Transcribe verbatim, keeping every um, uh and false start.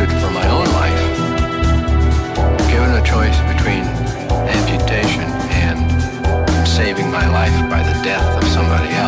suited for my own life, given a choice between amputation and saving my life by the death of somebody else,